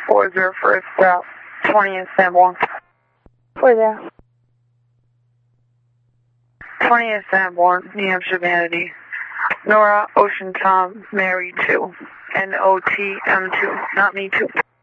40 first stop, 20th Sanborn. 40. 20th Sanborn, New Hampshire Vanity. Nora, Ocean Tom, Mary 2. NOTM2, not me 2.